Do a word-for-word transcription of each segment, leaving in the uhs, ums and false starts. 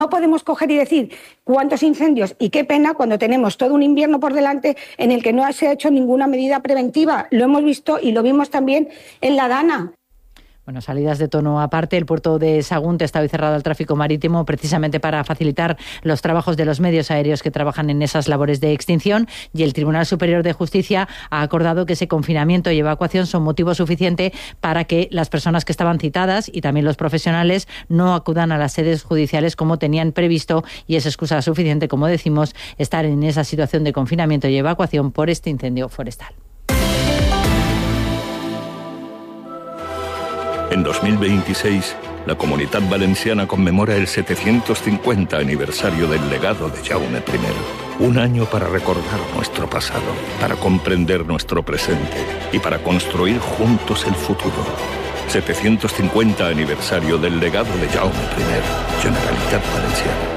No podemos coger y decir cuántos incendios y qué pena cuando tenemos todo un invierno por delante en el que no se ha hecho ninguna medida preventiva. Lo hemos visto y lo vimos también en la Dana. Bueno, salidas de tono aparte, el puerto de Sagunto está hoy cerrado al tráfico marítimo precisamente para facilitar los trabajos de los medios aéreos que trabajan en esas labores de extinción, y el Tribunal Superior de Justicia ha acordado que ese confinamiento y evacuación son motivo suficiente para que las personas que estaban citadas y también los profesionales no acudan a las sedes judiciales como tenían previsto, y es excusa suficiente, como decimos, estar en esa situación de confinamiento y evacuación por este incendio forestal. En dos mil veintiséis, la Comunitat Valenciana conmemora el setecientos cincuenta aniversario del legado de Jaume primero. Un año para recordar nuestro pasado, para comprender nuestro presente y para construir juntos el futuro. setecientos cincuenta aniversario del legado de Jaume primero, Generalitat Valenciana.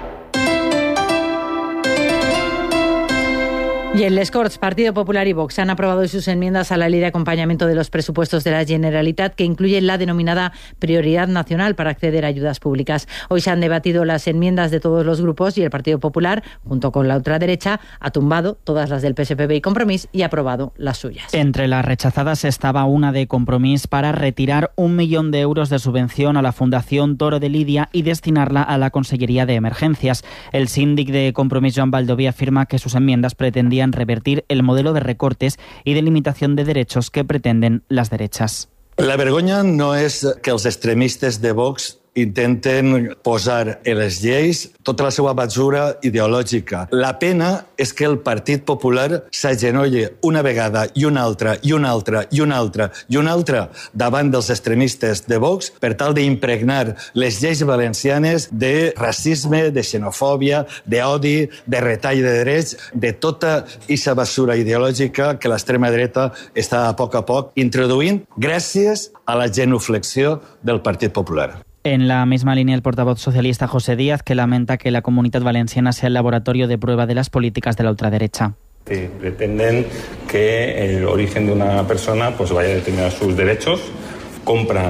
Y en les Corts, Partido Popular y Vox han aprobado sus enmiendas a la ley de acompañamiento de los presupuestos de la Generalitat, que incluye la denominada prioridad nacional para acceder a ayudas públicas. Hoy se han debatido las enmiendas de todos los grupos y el Partido Popular, junto con la ultraderecha, ha tumbado todas las del P S P B y Compromís y ha aprobado las suyas. Entre las rechazadas estaba una de Compromís para retirar un millón de euros de subvención a la Fundación Toro de Lidia y destinarla a la Consellería de Emergencias. El síndic de Compromís, Joan Baldoví, afirma que sus enmiendas pretendían revertir el modelo de recortes y de limitación de derechos que pretenden las derechas. La vergonya no és que els extremistes de Vox intenten posar en les lleis tota la seva basura ideològica. La pena és que el Partit Popular s'agenolle una vegada i una altra i una altra i una altra i una altra davant dels extremistes de Vox per tal d'impregnar les lleis valencianes de racisme, de xenofòbia, d'odi, de retall de drets, de tota aquesta basura ideològica que l'extrema dreta està a poc a poc introduint gràcies a la genuflexió del Partit Popular. En la misma línea, el portavoz socialista José Díaz, que lamenta que la Comunitat Valenciana sea el laboratorio de prueba de las políticas de la ultraderecha. Sí, pretenden que el origen de una persona pues vaya a determinar sus derechos, compran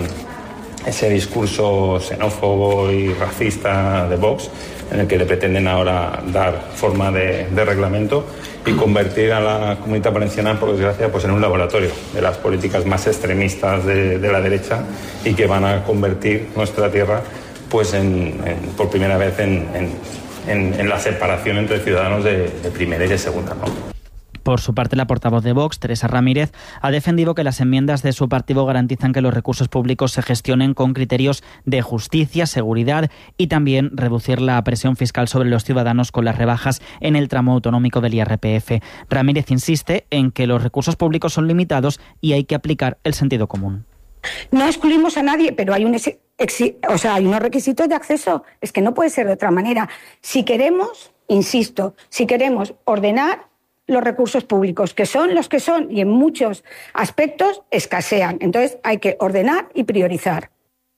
ese discurso xenófobo y racista de Vox, en el que le pretenden ahora dar forma de, de reglamento y convertir a la Comunitat Valenciana, por desgracia, pues en un laboratorio de las políticas más extremistas de, de la derecha, y que van a convertir nuestra tierra pues en, en, por primera vez en, en, en, en la separación entre ciudadanos de, de primera y de segunda, ¿no? Por su parte, la portavoz de Vox, Teresa Ramírez, ha defendido que las enmiendas de su partido garantizan que los recursos públicos se gestionen con criterios de justicia, seguridad y también reducir la presión fiscal sobre los ciudadanos con las rebajas en el tramo autonómico del I R P F. Ramírez insiste en que los recursos públicos son limitados y hay que aplicar el sentido común. No excluimos a nadie, pero hay, un exi- o sea, hay unos requisitos de acceso. Es que no puede ser de otra manera. Si queremos, insisto, si queremos ordenar los recursos públicos, que son los que son y en muchos aspectos escasean. Entonces hay que ordenar y priorizar.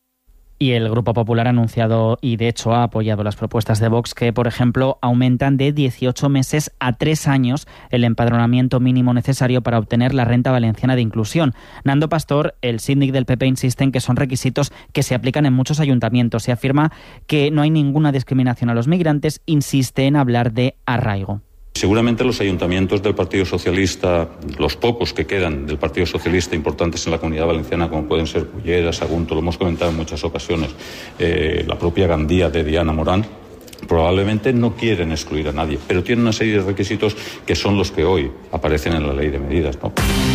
Y el Grupo Popular ha anunciado y de hecho ha apoyado las propuestas de Vox que, por ejemplo, aumentan de dieciocho meses a tres años el empadronamiento mínimo necesario para obtener la renta valenciana de inclusión. Nando Pastor, el síndic del P P, insiste en que son requisitos que se aplican en muchos ayuntamientos y afirma que no hay ninguna discriminación a los migrantes. Insiste en hablar de arraigo. Seguramente los ayuntamientos del Partido Socialista, los pocos que quedan del Partido Socialista importantes en la Comunidad Valenciana, como pueden ser Cullera, Sagunto, lo hemos comentado en muchas ocasiones, eh, la propia Gandía de Diana Morán, probablemente no quieren excluir a nadie, pero tienen una serie de requisitos que son los que hoy aparecen en la ley de medidas, ¿no?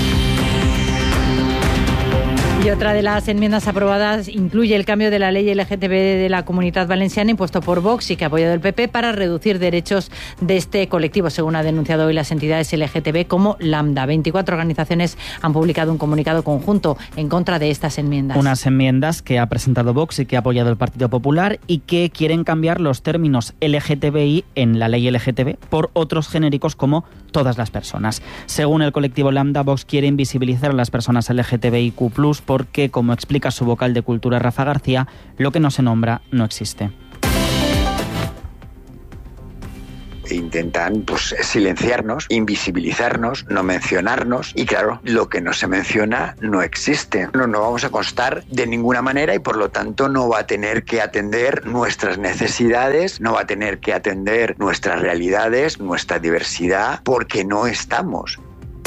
Y otra de las enmiendas aprobadas incluye el cambio de la ley L G T B de la Comunitat Valenciana impuesto por Vox y que ha apoyado el P P para reducir derechos de este colectivo, según ha denunciado hoy las entidades L G T B como Lambda. veinticuatro organizaciones han publicado un comunicado conjunto en contra de estas enmiendas. Unas enmiendas que ha presentado Vox y que ha apoyado el Partido Popular y que quieren cambiar los términos L G T B I en la ley L G T B por otros genéricos como todas las personas. Según el colectivo Lambda, Vox quiere invisibilizar a las personas L G T B I Q plus, porque, como explica su vocal de Cultura, Rafa García, lo que no se nombra no existe. intentan pues silenciarnos, invisibilizarnos, no mencionarnos, y claro, lo que no se menciona no existe. No nos vamos a constar de ninguna manera y por lo tanto no va a tener que atender nuestras necesidades, no va a tener que atender nuestras realidades, nuestra diversidad, porque no estamos.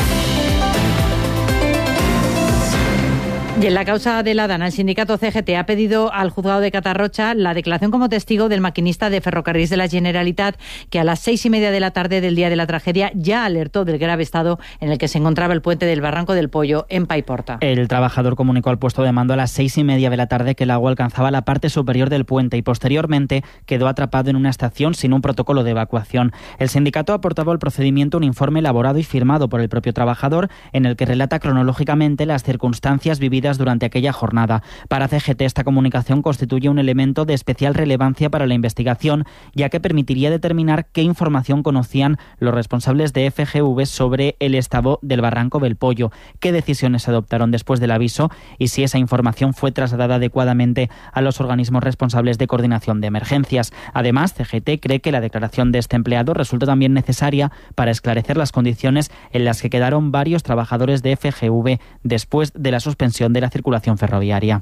Y en la causa de la Dana, el sindicato C G T ha pedido al juzgado de Catarrocha la declaración como testigo del maquinista de Ferrocarrils de la Generalitat, que a las seis y media de la tarde del día de la tragedia ya alertó del grave estado en el que se encontraba el puente del Barranco del Pollo en Paiporta. El trabajador comunicó al puesto de mando a las seis y media de la tarde que el agua alcanzaba la parte superior del puente y posteriormente quedó atrapado en una estación sin un protocolo de evacuación. El sindicato ha aportado al procedimiento un informe elaborado y firmado por el propio trabajador en el que relata cronológicamente las circunstancias vividas durante aquella jornada. Para C G T, esta comunicación constituye un elemento de especial relevancia para la investigación, ya que permitiría determinar qué información conocían los responsables de F G V sobre el estado del Barranco del Pollo, qué decisiones se adoptaron después del aviso y si esa información fue trasladada adecuadamente a los organismos responsables de coordinación de emergencias. Además, C G T cree que la declaración de este empleado resulta también necesaria para esclarecer las condiciones en las que quedaron varios trabajadores de F G V después de la suspensión de la circulación ferroviaria.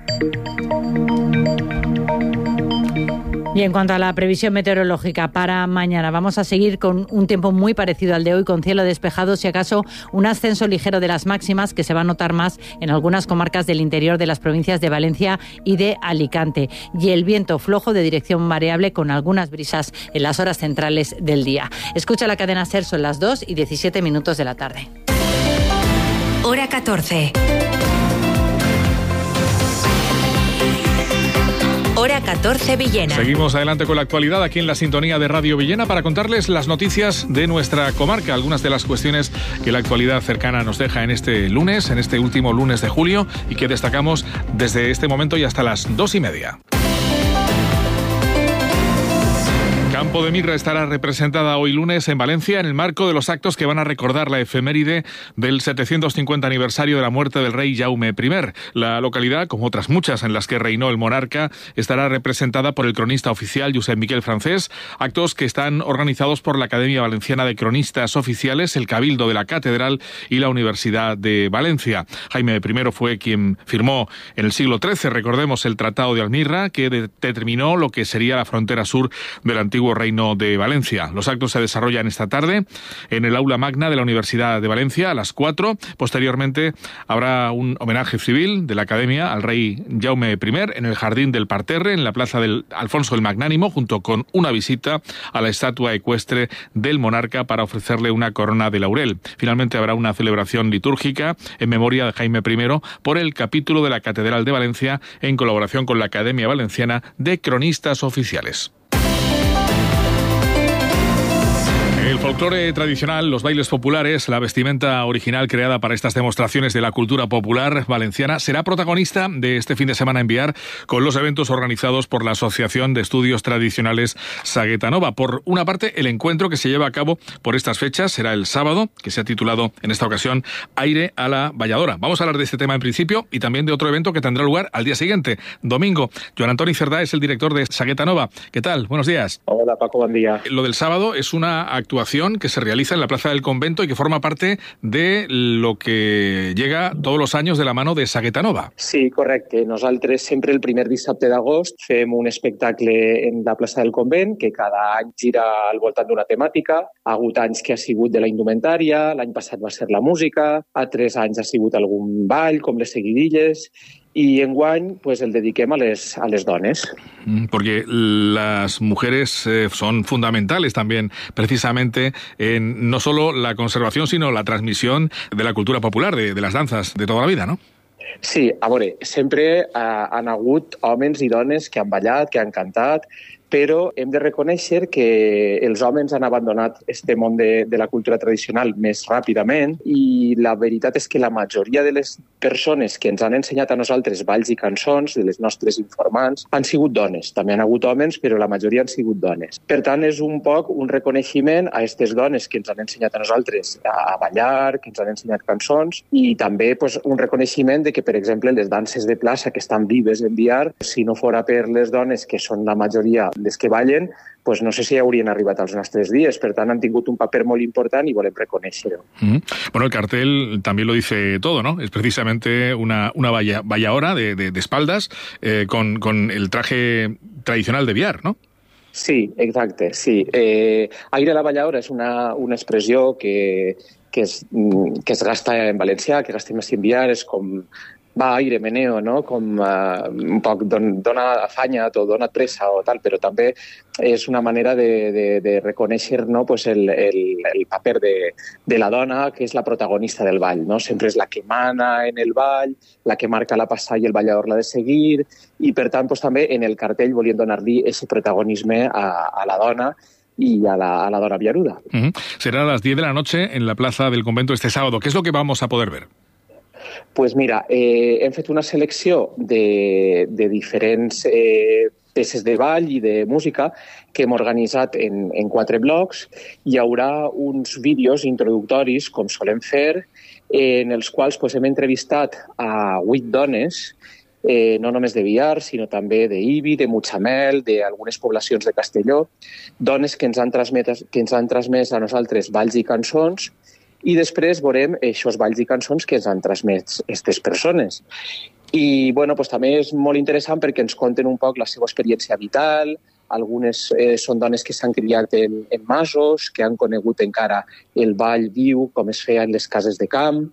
Y en cuanto a la previsión meteorológica para mañana, vamos a seguir con un tiempo muy parecido al de hoy, con cielo despejado, si acaso un ascenso ligero de las máximas que se va a notar más en algunas comarcas del interior de las provincias de Valencia y de Alicante. Y el viento flojo de dirección variable con algunas brisas en las horas centrales del día. Escucha la cadena SER, son las dos y diecisiete minutos de la tarde. Hora catorce. Hora catorce Villena. Seguimos adelante con la actualidad aquí en la sintonía de Radio Villena para contarles las noticias de nuestra comarca, algunas de las cuestiones que la actualidad cercana nos deja en este lunes, en este último lunes de julio, y que destacamos desde este momento y hasta las dos y media. Campo de Mirra estará representada hoy lunes en Valencia en el marco de los actos que van a recordar la efeméride del setecientos cincuenta aniversario de la muerte del rey Jaume I. La localidad, como otras muchas en las que reinó el monarca, estará representada por el cronista oficial Josep Miquel Francés, actos que están organizados por la Academia Valenciana de Cronistas Oficiales, el Cabildo de la Catedral y la Universidad de Valencia. Jaime I fue quien firmó en el siglo trece, recordemos, el Tratado de Almirra, que determinó lo que sería la frontera sur del antiguo Reino de Valencia. Los actos se desarrollan esta tarde en el aula magna de la Universidad de Valencia a las cuatro. Posteriormente habrá un homenaje civil de la Academia al rey Jaume I en el Jardín del Parterre, en la plaza del Alfonso el Magnánimo, junto con una visita a la estatua ecuestre del monarca para ofrecerle una corona de laurel. Finalmente habrá una celebración litúrgica en memoria de Jaime I por el capítulo de la Catedral de Valencia en colaboración con la Academia Valenciana de Cronistas Oficiales. El folclore tradicional, los bailes populares, la vestimenta original creada para estas demostraciones de la cultura popular valenciana será protagonista de este fin de semana en Biar con los eventos organizados por la Asociación de Estudios Tradicionales Sagueta Nova. Por una parte, el encuentro que se lleva a cabo por estas fechas será el sábado, que se ha titulado en esta ocasión Aire a la Valladora. Vamos a hablar de este tema en principio y también de otro evento que tendrá lugar al día siguiente, domingo. Joan Antoni Cerdá es el director de Sagueta Nova. ¿Qué tal? Buenos días. Hola Paco, buen día. Lo del sábado es una actuación que se realiza en la Plaza del Convento y que forma parte de lo que llega todos los años de la mano de Sagueta Nova. Sí, correcte. Nosaltres sempre el primer dissabte d'agost fem un espectacle en la Plaça del Convent que cada any gira al voltant d'una temàtica. Ha hagut anys que ha sigut de la indumentària, l'any passat va ser la música, a tres anys ha sigut algun ball, com les seguidilles, y enguany pues el dediquem a les, a les dones. Porque las mujeres eh, son fundamentales también precisamente en no solo la conservación sino la transmisión de la cultura popular, de, de las danzas de toda la vida, ¿no? Sí, a veure, sempre eh, han hagut homes i dones que han ballat, que han cantat, però hem de reconèixer que els homes han abandonat este món de, de la cultura tradicional més ràpidament i la veritat és que la majoria de les persones que ens han ensenyat a nosaltres balls i cançons, de les nostres informants, han sigut dones. També han hagut homes, però la majoria han sigut dones. Per tant, és un poc un reconeixement a aquestes dones que ens han ensenyat a nosaltres a ballar, que ens han ensenyat cançons i també pues, un reconeixement de que, per exemple, les danses de plaça que estan vives en Biar, si no fora per les dones, que són la majoria les que ballen, pues no sé si haurien arribat als nostres dies. Per tant, han tingut un paper molt important y volem reconèixer-ho. Mm-hmm. Bueno, el cartel también lo dice todo, ¿no? Es precisamente una, una valla, valladora de, de, de espaldas eh, con, con el traje tradicional de Biar, ¿no? Sí, exacte, sí. Eh, aire a la valladora és una, una expressió que, que, es, que es gasta en valencià, que gastem en Biar, és com va aire, meneo, no? Com uh, un poc don, dona afanya't o dona't pressa o tal, però també és una manera de, de, de reconèixer, no? Pues el, el, el paper de, de la dona, que és la protagonista del ball, no? Sempre és la que mana en el ball, la que marca la passada i el ballador l'ha de seguir, i per tant pues, també en el cartell volien donar-li aquest protagonisme a, a la dona y a la, a la dona viaruda. Uh-huh. Será a las diez de la noche en la plaza del convento este sábado. ¿Qué es lo que vamos a poder ver? Pues mira, eh, hem fet una selecció de, de diferents eh, peces de ball i de música que hem organitzat en, en quatre blocs. Hi haurà uns vídeos introductoris, com solem fer, en els quals pues, hem entrevistat a vuit dones, eh, no només de Biar, sinó també d'Ibi, de Mutxamel, d'algunes poblacions de Castelló, dones que ens han transmès, que ens han transmès a nosaltres balls i cançons, i després veurem aquests balls i cançons que ens han transmès aquestes persones. I bueno, pues, també és molt interessant perquè ens conten un poc la seva experiència vital, algunes eh, són dones que s'han criat en, en masos, que han conegut encara el ball viu, com es feia en les cases de camp,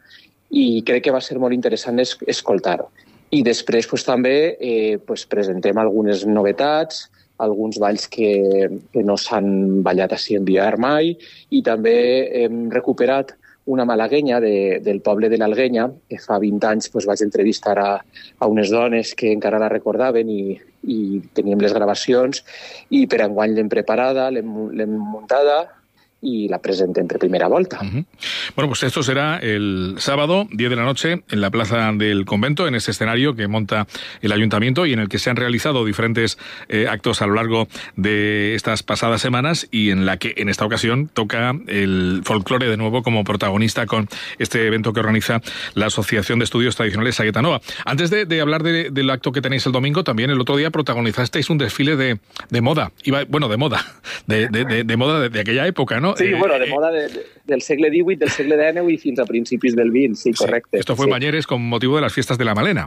i crec que va ser molt interessant es, escoltar-ho. I després pues, també eh, pues, presentem algunes novetats, alguns balls que, que no s'han ballat així en Biar mai, i també hem recuperat una malaguenya de, del poble de l'Alguenya, que fa vint anys pues, vaig entrevistar a, a unes dones que encara la recordaven i, i teníem les gravacions, i per enguany l'hem preparada, l'hem muntada, y la presenten por primera vuelta. Uh-huh. Bueno, pues esto será el sábado, diez de la noche, en la plaza del convento, en ese escenario que monta el ayuntamiento y en el que se han realizado diferentes eh, actos a lo largo de estas pasadas semanas, y en la que en esta ocasión toca el folclore de nuevo como protagonista con este evento que organiza la Asociación de Estudios Tradicionales Sagueta Nova. Antes de, de hablar de, del acto que tenéis el domingo, también el otro día protagonizasteis un desfile de, de moda, Iba, bueno, de moda, de, de, de, de moda de, de aquella época, ¿no? Sí, bueno, de moda de, de, del segle divuit, del segle dinou i fins a principis del vint, sí, correcte. Sí, esto fue en sí. Banyeres con motivo de las fiestas de la Malena.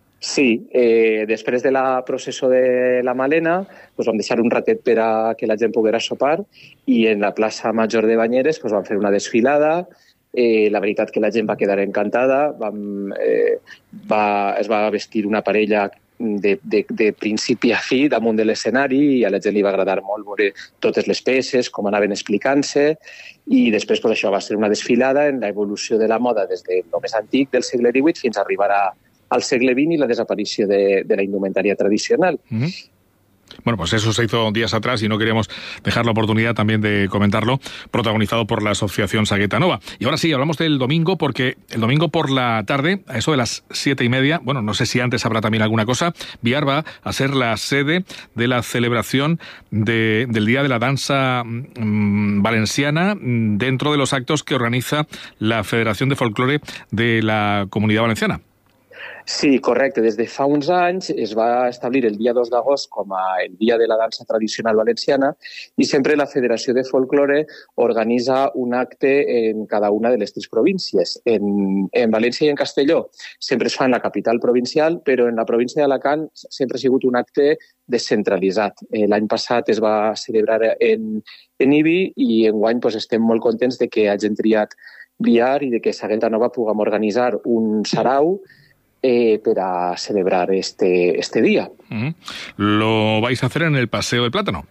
Sí, eh, després de la processó de la Malena, pues vam deixar un ratet per a que la gent poguera sopar, i en la plaça Major de Banyeres pues vam fer una desfilada. Eh, la veritat que la gent va quedar encantada, vam, eh, va, es va vestir una parella de, de, de principi a fi damunt de l'escenari, i a la gent li va agradar molt veure totes les peces, com anaven explicant-se, i després pues, això va ser una desfilada en l'evolució de la moda des de lo més antic del segle divuit fins a arribar a, al segle vint i la desaparició de, de la indumentària tradicional. Mm-hmm. Bueno, pues eso se hizo días atrás y no queríamos dejar la oportunidad también de comentarlo, protagonizado por la Asociación Sagueta Nova. Y ahora sí, hablamos del domingo, porque el domingo por la tarde, a eso de las siete y media, bueno, no sé si antes habrá también alguna cosa, Biar va a ser la sede de la celebración de, del Día de la Danza mmm, Valenciana, dentro de los actos que organiza la Federación de Folclore de la Comunitat Valenciana. Sí, correcte. Des de fa uns anys es va establir el dia dos d'agost com a el Dia de la Dansa Tradicional Valenciana, i sempre la Federació de Folklore organitza un acte en cada una de les tres províncies. En, en València i en Castelló sempre es fa en la capital provincial, però en la província d'Alacant sempre ha sigut un acte descentralitzat. Eh, L'any passat es va celebrar en, en Ibi, i enguany pues, estem molt contents de que hagin triat Biar i de que Sagueta Nova puguem organitzar un sarau Eh, para celebrar este, este día. Uh-huh. ¿Lo vais a hacer en el Paseo del Plátano?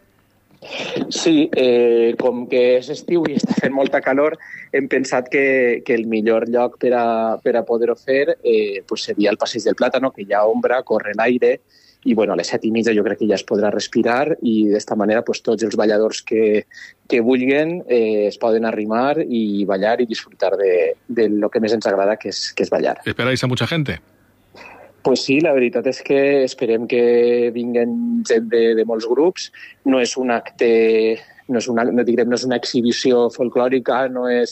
Sí, eh, com que és estiu i està fent molta calor, hem pensat que, que el millor lloc per a, per a poder-ho fer eh, pues seria el Passeig del Plátano, que hi ha ombra, corre l'aire, i bueno, a les set i mitja jo crec que ja es podrà respirar, i d'esta manera pues, tots els balladors que, que vulguen eh, es poden arrimar i ballar i disfrutar de, de lo que més ens agrada, que és, que és ballar. ¿Esperáis a mucha gente? Pues sí, la veritat és que esperem que vinguen gent de, de molts grups. No és un acte, no és una, no, direm, no és una exhibició folclòrica, no és,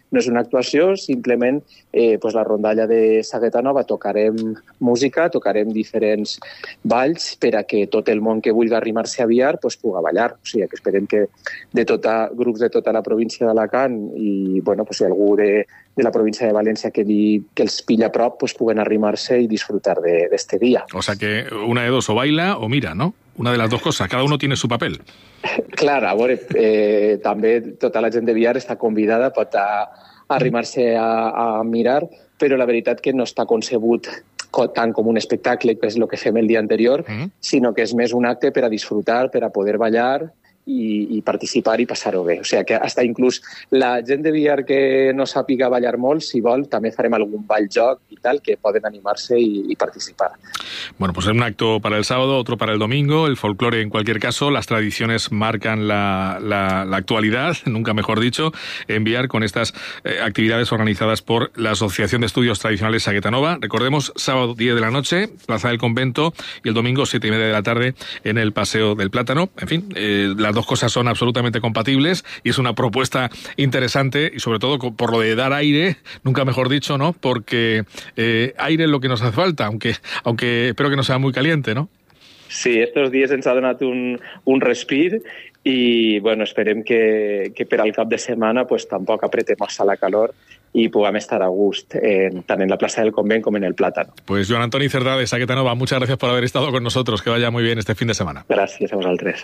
no és una actuació, simplement eh, pues la rondalla de Sagueta Nova tocarem música, tocarem diferents balls per a que tot el món que vulgui arrimar-se a Biar pues, puga ballar. O sigui, que esperem que de tota, grups de tota la província d'Alacant i bueno, pues, si algú de, de la província de València que, di, que els pilla a prop pues, puguen arrimar-se i disfrutar de, de este día. O sea que una de dos, o baila o mira, ¿no? Una de las dos cosas, cada uno tiene su papel. Clar, a veure, eh, també tota la gent de Biar està convidada, pot a, a arrimar-se a, a mirar, però la veritat que no està concebut tant com un espectacle, que és el que fem el dia anterior, mm. sinó que és més un acte per a disfrutar, per a poder ballar i, i participar i passar-ho bé. O sigui que hasta inclús la gent de Biar que no sàpiga ballar molt, si vol, també farem algun ball-joc i tal, que poden animar-se y, y participar. Bueno, pues es un acto para el sábado, otro para el domingo. El folclore, en cualquier caso, las tradiciones marcan la, la, la actualidad, nunca mejor dicho, en Biar con estas eh, actividades organizadas por la Asociación de Estudios Tradicionales Sagueta Nova. Recordemos, sábado diez de la noche, Plaza del Convento, y el domingo siete y media de la tarde en el Paseo del Plátano. En fin, eh, las dos cosas son absolutamente compatibles y es una propuesta interesante y sobre todo por lo de dar aire, nunca mejor dicho, ¿no? Porque eh, aire es lo que nos hace falta, aunque, aunque espero que no sea muy caliente, ¿no? Sí, estos dies ens ha donat un, un respir i bueno, esperem que, que per al cap de setmana pues, tampoc apretem massa la calor i puguem estar a gust en, tant en la plaça del Convent com en el Plátano. Pues Joan Antoni Cerdà de Sagueta Nova, muchas gracias por haber estado con nosotros. Que vaya muy bien este fin de semana. Gràcies a vosaltres.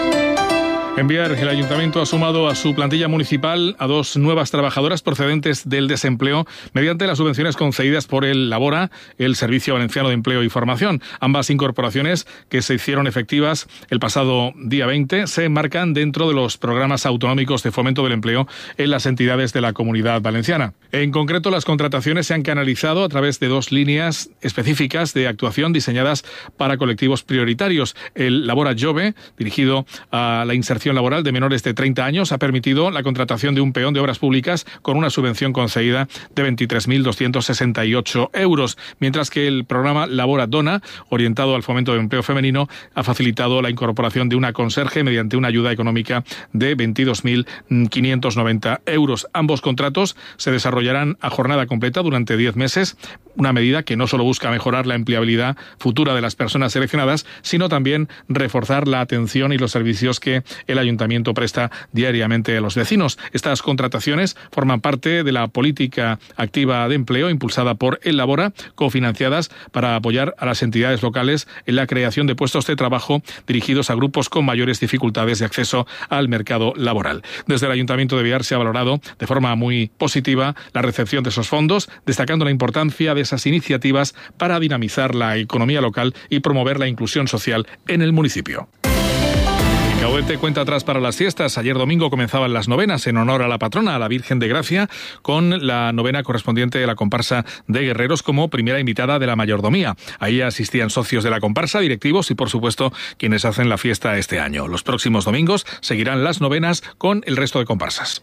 En Biar, el Ayuntamiento ha sumado a su plantilla municipal a dos nuevas trabajadoras procedentes del desempleo mediante las subvenciones concedidas por el Labora, el Servicio Valenciano de Empleo y Formación. Ambas incorporaciones, que se hicieron efectivas el pasado día veinte, se enmarcan dentro de los programas autonómicos de fomento del empleo en las entidades de la Comunidad Valenciana. En concreto, las contrataciones se han canalizado a través de dos líneas específicas de actuación diseñadas para colectivos prioritarios. El Labora Jove, dirigido a la inserción laboral de menores de treinta años, ha permitido la contratación de un peón de obras públicas con una subvención concedida de veintitrés mil doscientos sesenta y ocho euros, mientras que el programa Labora Dona, orientado al fomento del empleo femenino, ha facilitado la incorporación de una conserje mediante una ayuda económica de veintidós mil quinientos noventa euros. Ambos contratos se desarrollarán a jornada completa durante diez meses, una medida que no solo busca mejorar la empleabilidad futura de las personas seleccionadas, sino también reforzar la atención y los servicios que el Ayuntamiento presta diariamente a los vecinos. Estas contrataciones forman parte de la política activa de empleo impulsada por el Labora, cofinanciadas para apoyar a las entidades locales en la creación de puestos de trabajo dirigidos a grupos con mayores dificultades de acceso al mercado laboral. Desde el Ayuntamiento de Biar se ha valorado de forma muy positiva la recepción de esos fondos, destacando la importancia de esas iniciativas para dinamizar la economía local y promover la inclusión social en el municipio. Caudete cuenta atrás para las fiestas. Ayer domingo comenzaban las novenas en honor a la patrona, a la Virgen de Gracia, con la novena correspondiente a la comparsa de Guerreros como primera invitada de la mayordomía. Ahí asistían socios de la comparsa, directivos y, por supuesto, quienes hacen la fiesta este año. Los próximos domingos seguirán las novenas con el resto de comparsas.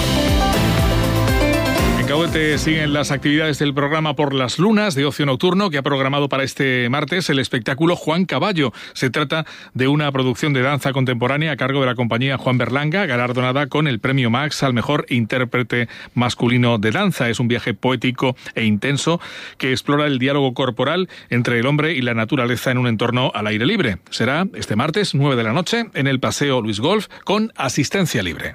Caudete siguen las actividades del programa Por las Lunas de Ocio Nocturno, que ha programado para este martes el espectáculo Juan Caballo. Se trata de una producción de danza contemporánea a cargo de la compañía Juan Berlanga, galardonada con el premio Max al mejor intérprete masculino de danza. Es un viaje poético e intenso que explora el diálogo corporal entre el hombre y la naturaleza en un entorno al aire libre. Será este martes, nueve de la noche, en el Paseo Luis Golf, con asistencia libre.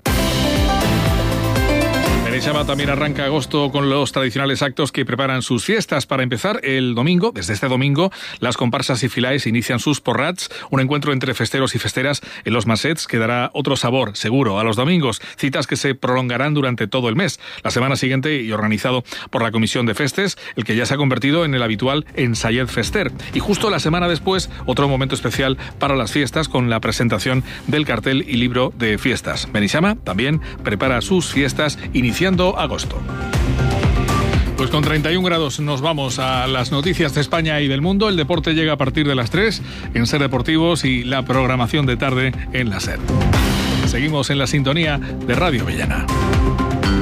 Beneixama también arranca agosto con los tradicionales actos que preparan sus fiestas. Para empezar, el domingo, desde este domingo, las comparsas y filaes inician sus porrats, un encuentro entre festeros y festeras en los Masets que dará otro sabor, seguro, a los domingos. Citas que se prolongarán durante todo el mes. La semana siguiente, y organizado por la Comisión de Festes, el que ya se ha convertido en el habitual Ensayet Fester. Y justo la semana después, otro momento especial para las fiestas con la presentación del cartel y libro de fiestas. Beneixama también prepara sus fiestas iniciando agosto. Pues con treinta y un grados nos vamos a las noticias de España y del mundo. El deporte llega a partir de las tres en Ser Deportivos y la programación de tarde en la Ser. Seguimos en la sintonía de Radio Villena.